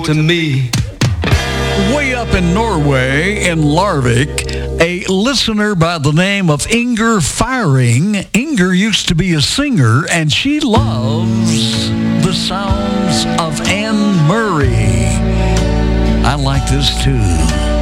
to me. Way up in Norway, in Larvik, a listener by the name of Inger Firing. Inger used to be a singer, and she loves the sounds of Anne Murray. I like this too.